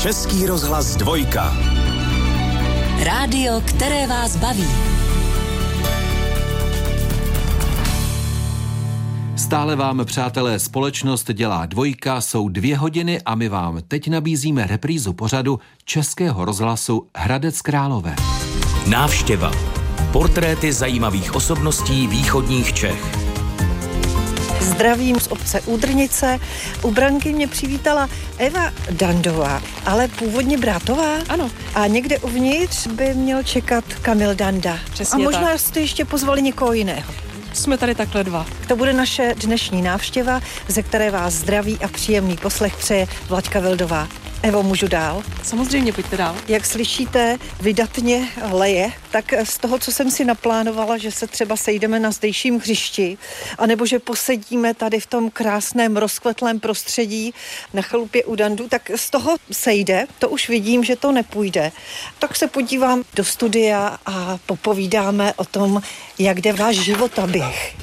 Český rozhlas 2. Rádio, které vás baví. Stále vám, přátelé, společnost dělá 2, jsou 2 hodiny a my vám teď nabízíme reprízu pořadu Českého rozhlasu Hradec Králové. Návštěva. Portréty zajímavých osobností východních Čech. Zdravím z obce Údrnice. U branky mě přivítala Eva Dandová, ale původně Brátová. Ano. A někde uvnitř by měl čekat Kamil Danda. Přesně a možná tak. jste ještě pozvali někoho jiného. Jsme tady takhle 2. To bude naše dnešní návštěva, ze které vás zdraví a příjemný poslech přeje Vlaďka Vildová. Evo, můžu dál? Samozřejmě, pojďte dál. Jak slyšíte, vydatně leje, tak z toho, co jsem si naplánovala, že se třeba sejdeme na zdejším hřišti, anebo že posedíme tady v tom krásném rozkvetlém prostředí na chalupě u Dandu, tak z toho sejde, to už vidím, že to nepůjde. Tak se podívám do studia a popovídáme o tom, jak jde váš životaběh.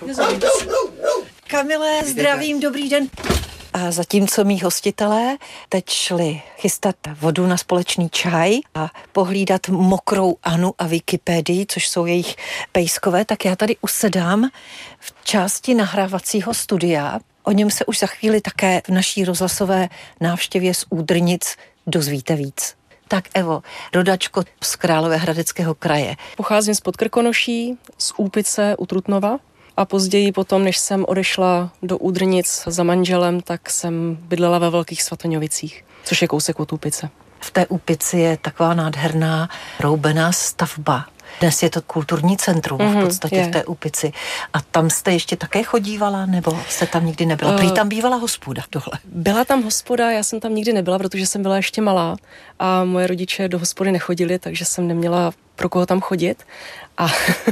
Kamile, zdravím, dobrý den. A zatímco mý hostitelé teď šli chystat vodu na společný čaj a pohlídat mokrou Anu a Wikipedii, což jsou jejich pejskové, tak já tady usedám v části nahrávacího studia. O něm se už za chvíli také v naší rozhlasové návštěvě z Údrnic dozvíte víc. Tak Evo, rodačko z Královéhradeckého kraje. Pocházím z Podkrkonoší, z Úpice u Trutnova. A později potom, než jsem odešla do Údrnic za manželem, tak jsem bydlela ve Velkých Svatoňovicích, což je kousek od Úpice. V té Úpici je taková nádherná roubená stavba. Dnes je to kulturní centrum v podstatě v té Úpici. A tam jste ještě také chodívala, nebo jste tam nikdy nebyla? Prý tam bývala hospoda dole. Byla tam hospoda, já jsem tam nikdy nebyla, protože jsem byla ještě malá a moje rodiče do hospody nechodili, takže jsem neměla pro koho tam chodit. A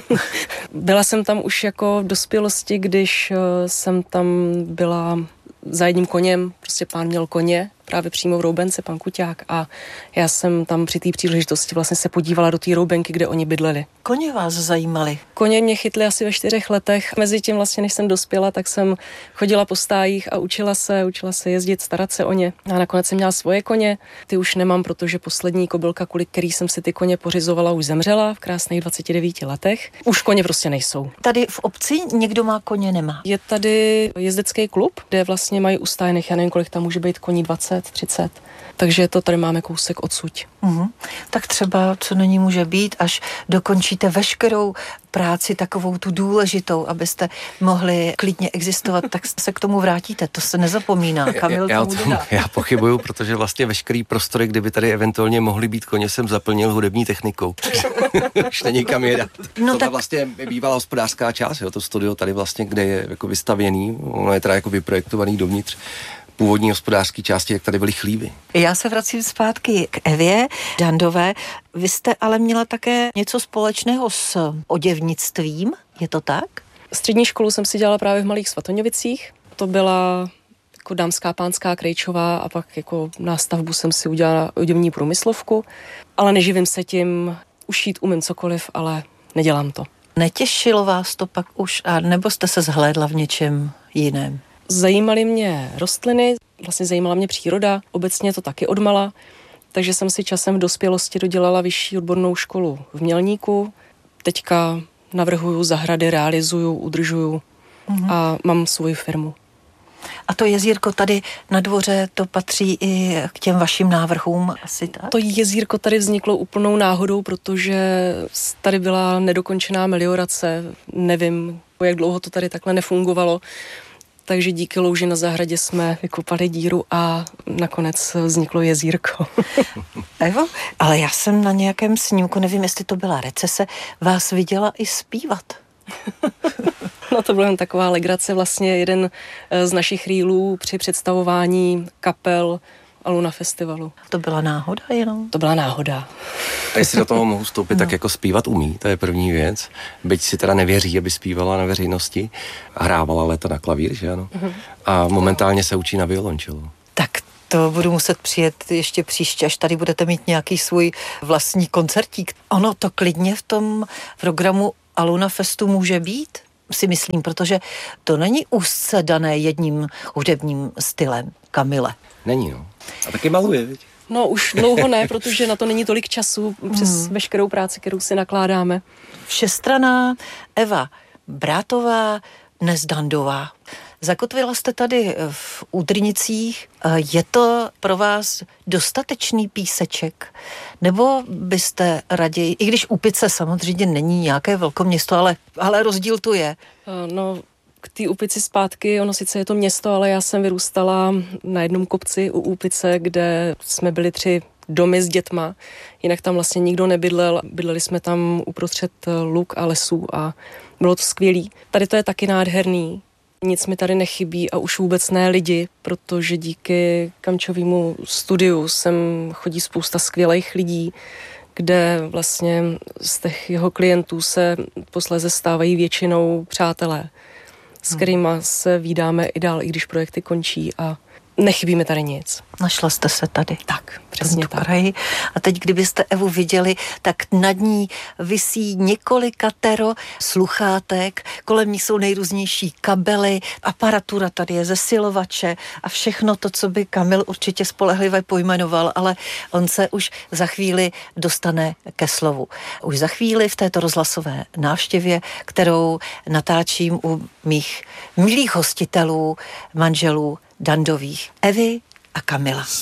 byla jsem tam už jako v dospělosti, když jsem tam byla za jedním koněm, prostě pán měl koně, právě přímo v Roubence, pan Kuťák, a já jsem tam při té příležitosti vlastně se podívala do té Roubenky, kde oni bydleli. Koně vás zajímaly? Koně mě chytly asi ve 4 letech. Mezitím vlastně, než jsem dospěla, tak jsem chodila po stájích a učila se jezdit, starat se o ně. A nakonec jsem měla svoje koně. Ty už nemám, protože poslední kobylka, kvůli který jsem si ty koně pořizovala, už zemřela v krásných 29 letech. Už koně prostě nejsou. Tady v obci někdo má koně, nemá? Je tady jezdecký klub, kde vlastně mají ustájených, já nevím, kolik tam může být koní, 20, 30. Takže to tady máme kousek odsuť. Tak třeba, co na ní může být, až dokončíte veškerou práci takovou tu důležitou, abyste mohli klidně existovat, tak se k tomu vrátíte. To se nezapomíná. Kamil tomu dodá. Já pochybuju, protože vlastně veškerý prostory, kdyby tady eventuálně mohly být koně, jsem zaplnil hudební technikou. Už není kam jedat. No to tak vlastně bývala hospodářská část, jo, to studio tady vlastně, kde je jako vystavěný, ono je teda jako vyprojektovaný dovnitř původní hospodářské části, jak tady byly chlívy. já se vracím zpátky k Evě Dandové. Vy jste ale měla také něco společného s oděvnictvím, je to tak? Střední školu jsem si dělala právě v Malých Svatoňovicích. To byla jako dámská, pánská, krejčová a pak jako na stavbu jsem si udělala oděvní průmyslovku, ale neživím se tím, ušít umím cokoliv, ale nedělám to. Netěšilo vás to pak už, a nebo jste se zhlédla v něčem jiném? Zajímaly mě rostliny, vlastně zajímala mě příroda, obecně to taky odmala, takže jsem si časem v dospělosti dodělala vyšší odbornou školu v Mělníku. Teďka navrhuju zahrady, realizuju, udržuju a mám svoji firmu. A to jezírko tady na dvoře, to patří i k těm vašim návrhům asi tak? To jezírko tady vzniklo úplnou náhodou, protože tady byla nedokončená meliorace, nevím, jak dlouho to tady takhle nefungovalo. Takže díky louži na zahradě jsme vykopali díru a nakonec vzniklo jezírko. Evo, ale já jsem na nějakém snímku, nevím, jestli to byla recese, vás viděla i zpívat. No to byla jen taková legrace, vlastně jeden z našich rýlů při představování kapel Aluna festivalu. To byla náhoda jenom? To byla náhoda. A jestli do toho mohu vstoupit, tak jako zpívat umí, to je první věc. Byť si teda nevěří, aby zpívala na veřejnosti. Hrávala léta na klavír, že ano? A momentálně se učí na violončelo. Tak to budu muset přijet ještě příště, až tady budete mít nějaký svůj vlastní koncertík. Ono to klidně v tom programu Aluna Festu může být, si myslím, protože to není úzce dané jedním hudebním stylem. Kamile. Není, no. A taky maluje, viď? No už dlouho ne, protože na to není tolik času přes veškerou práci, kterou si nakládáme. Všestranná Eva Brátová, dnes Dandová. Zakotvila jste tady v Údrnicích. Je to pro vás dostatečný píseček? Nebo byste raději, i když Úpice samozřejmě není nějaké velkoměsto, ale rozdíl tu je. No, k té Úpici zpátky, ono sice je to město, ale já jsem vyrůstala na jednom kopci u Úpice, kde jsme byli 3 domy s dětma, jinak tam vlastně nikdo nebydlel. Bydleli jsme tam uprostřed luk a lesů a bylo to skvělý. Tady to je taky nádherný. Nic mi tady nechybí a už vůbec ne lidi, protože díky Kamčovému studiu sem chodí spousta skvělých lidí, kde vlastně z těch jeho klientů se posléze stávají většinou přátelé, s kterými se vídáme i dál, i když projekty končí a nechybí mi tady nic. Našla jste se tady. Tak, přesně tak. Kraji. A teď, kdybyste Evu viděli, tak nad ní visí několikatero sluchátek, kolem ní jsou nejrůznější kabely, aparatura tady je zesilovače a všechno to, co by Kamil určitě spolehlivě pojmenoval, ale on se už za chvíli dostane ke slovu. Už za chvíli v této rozhlasové návštěvě, kterou natáčím u mých milých hostitelů, manželů Dandových, Evy a Kamila.